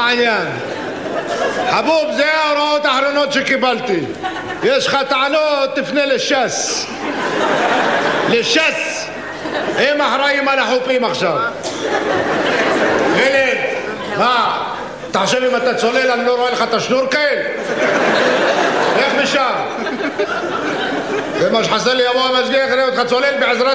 העניין? חבוב, זה ההוראות האחרונות שקיבלתי. יש לך טענות, תפנה לש"ס. לש"ס. הם אחראים על החוקים עכשיו. ילד, מה? אתה חושב אם אתה צולל אני לא רואה לך את השנורקל? איך משם? זה מה שחסר לי, יבוא המשגיח, יראה אותך צולל בעזרת